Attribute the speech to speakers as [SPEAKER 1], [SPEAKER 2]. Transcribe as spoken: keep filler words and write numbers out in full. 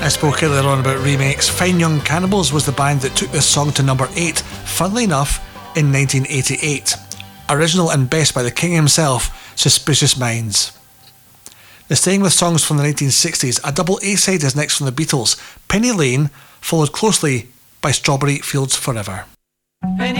[SPEAKER 1] I spoke earlier on about remakes. Fine Young Cannibals was the band that took this song to number eight, funnily enough, in nineteen eighty-eight. Original and best by the king himself, Suspicious Minds. Now, staying with songs from the nineteen sixties, a double A-side is next from the Beatles. Penny Lane, followed closely by Strawberry Fields Forever. Penny